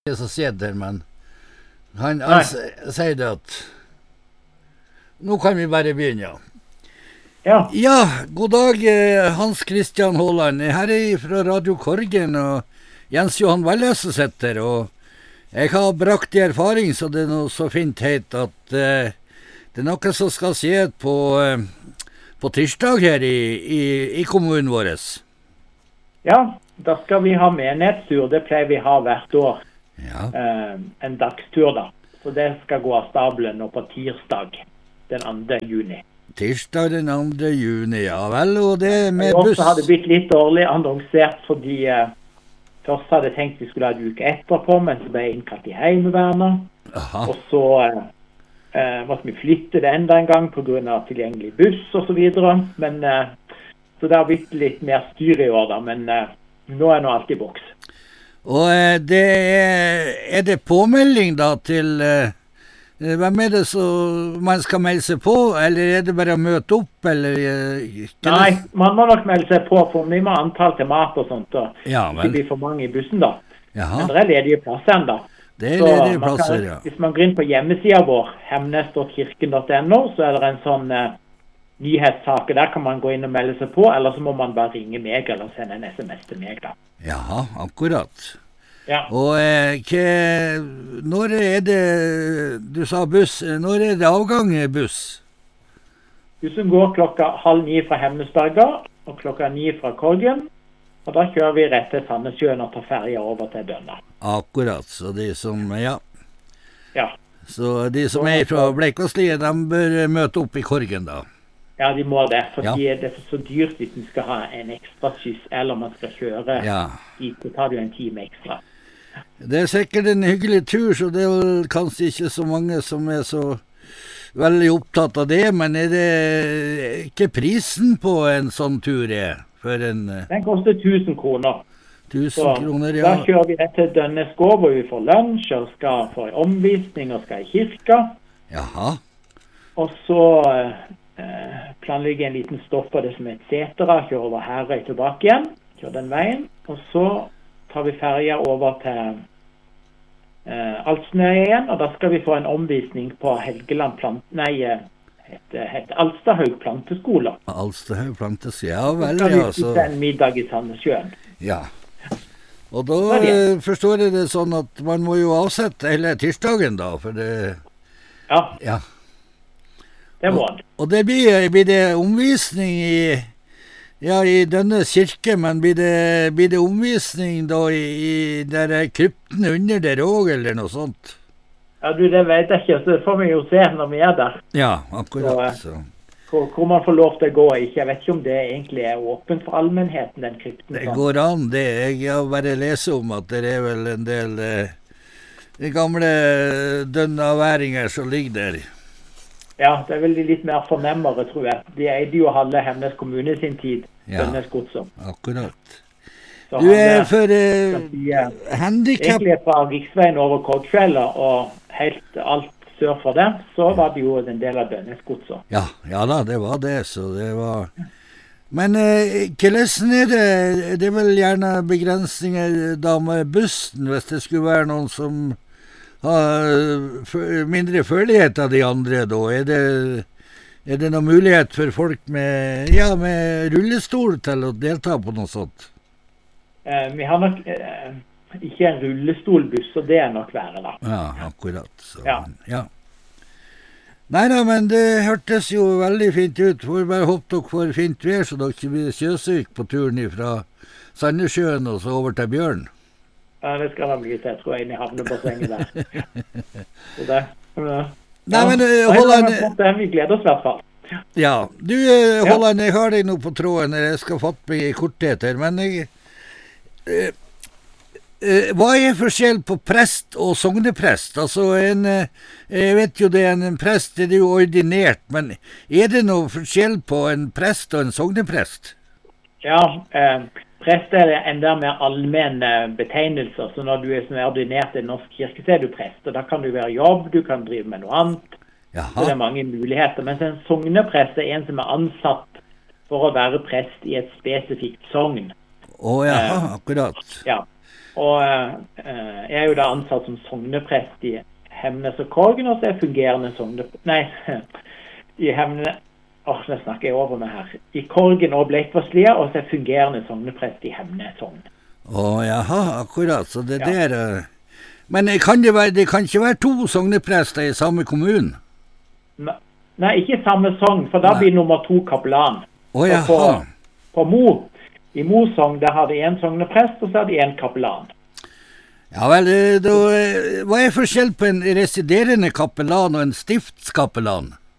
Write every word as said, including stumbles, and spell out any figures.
det som sitter, men han, han sier det at nå kan vi bare begynne, ja. Ja. Ja, god dag, Hans Christian Håland. Her er jeg fra Radio Korgen, og Jens Johan Welles sitter, og jeg har brakt i erfaring, så det er noe så fint heit at uh, det er noe som skal skje på, uh, på tirsdag her i, i, i kommunen vår. Ja, da skal vi ha menighetstur. Det pleier vi ha hvert år. Ja. Uh, en dagstur da. Så det skal gå av stabelen nå på tirsdag, den andre juni. Tirsdag den andre juni, ja vel, og det med buss. Og så hadde det blitt litt dårlig annonsert, fordi uh, først hadde jeg tenkt vi skulle ha en uke etterpå, men så ble jeg innkalt i Heimevernet. Aha. Og så uh, uh, måtte vi flytte det enda en gang på grunn av tilgjengelig buss og så videre. Men, uh, så det har blitt litt mer styr i år da, men uh, nå er nå alt i boks. Og uh, det er, er det påmelding da til... Uh, Hvem er det så man skal melde seg på, eller er det bare å møte opp, eller? Nei, man må nok melde seg på, for vi må ha antall til mat og sånt, og ja, det blir for mange i bussen da. Jaha. Men det er ledige plasser enda. Det er så ledige man plasser, kan, ja. Hvis man går inn på hjemmesiden vår, hemnes punktum kirken punktum no, så er det en sånn uh, nyhetssak, der kan man gå inn og melde seg på, eller så må man bare ringe meg, eller sende en sms til meg da. Jaha, akkurat. Ja. Og eh, ke, når er det, du sa buss, når er det avgang buss? Bussen går klokka halv ni fra Hemnesberga, og klokka ni fra Korgen, og da kjører vi rett til Sandnessjøen og tar ferie over til Dønna. Akkurat, så de som, ja. Ja. Så de som er fra Bleikvassliet, de bør møte opp i Korgen da. Ja, de må det, for ja. Det er så dyrt hvis man skal ha en ekstra skyss, eller man skal kjøre ja. Dit, så tar det jo en time ekstra. Det er sikkert en hyggelig tur, så det er vel kanskje ikke så mange som er så veldig opptatt av det, men er det ikke prisen på en sånn tur er? For en, den koster tusen kroner. Tusen så, kroner, ja. Da kjører vi rett til Dønneskov, hvor vi får lunsj, og skal få en omvisning, og skal i kirka. Jaha. Og så eh, planlegger jeg en liten stopp på det som er et setera, kjører over Herøy tilbake igjen, kjører den veien, og så tar vi ferja over til eh, Altsnøy igjen, og da skal vi få en omvisning på Helgeland plant... Nei, heter het Alstahaug planteskole. Alstahaug planteskole, ja vel, ja. Så skal vi ja, spise en middag i Sandnessjøen. Ja. Og da eh, forstår jeg det sånn at man må jo avsette hele tirsdagen da, for det... Ja. Ja. Det må det. Og, og det blir, blir det omvisning i... Ja, i denne kirke, men blir det, blir det omvisning da i, i der krypten under der også, eller noe sånt? Ja, du, det vet jeg ikke, så det får vi jo se når vi er der. Ja, akkurat. Så, hvor, hvor man får lov til å gå, ikke. Jeg vet ikke om det egentlig er åpent for allmennheten, den krypten. Det går an, det. Jeg har bare lest om at det er vel en del eh, gamle dønnaværinger som ligger der. Ja, det er veldig litt mer fornemmere, tror jeg. De eide jo halve Hemnes kommune sin tid, ja, Dønnes godsom. Akkurat. Så du er for uh, uh, handicap... Egentlig fra Riksveien over Korgfjellet og helt alt sør for det, så var det jo en del av Dønnes godsom. Ja, ja da, det var det, så det var... Men uh, hvordan er det? Det er vel gjerne begrensninger da med bussen, hvis det skulle være noen som... har mindre følelighet av de andre da? Er det, er det noen mulighet for folk med, ja, med rullestol til å delta på noe sånt? Eh, vi har nok eh, ikke en rullestolbuss, så det er nok verre da. Ja, akkurat. Så, ja. Ja. Neida, men det hørtes jo veldig fint ut. Får bare håpe dere får fint vær, så dere ikke blir sjøsyk på turen fra Sandnessjøen og så over til Bjørn. Ja, det skal da bli til, jeg tror jeg, inn i havnebassenget der. Så det, ja. Nei, men uh, Håland... Det vi gleder oss i hvert fall. Ja, du uh, Håland, jeg har deg nå på tråden, jeg skal fatte meg i korthet her, men jeg... Uh, uh, hva er forskjell på prest og sogneprest? Altså, en, uh, jeg vet jo det er en prest, det er jo ordinert, men er det noe forskjell på en prest og en sogneprest? Ja, eh... Prest er enda mer allmenn betegnelser, så når du er som er ordinert i norsk kirke, så er du prest, og da kan du være jobb, du kan drive med noe annet, Jaha. Så det er mange muligheter, mens en sogneprest er en som er ansatt for å være prest i et spesifikt sogn. Å, jaha, akkurat. Ja, Og eh, jeg er jo da ansatt som sogneprest i Hemnes og Korgen, og så er jeg fungerende sogneprest... Nei, i Hemnes... Åh, nå snakker jeg over meg her. I Korgen og Bleikvasslia, og så er jeg fungerende sogneprest i Hemnes sogn. Å, jaha, akkurat, så det Ja. der... eh, Men kan det, være, det kan ikke være to sogneprester i samme kommunen? Ne- Nei, ikke samme sogn, for da Nei. blir nummer to kapellan. Å, Og på, jaha. på Mo, i Mo sogn, der har de en sogneprest, og så har de en kapellan. Ja vel, eh, da, eh, hva er forskjell på en residerende kapellan og en stiftskapellan?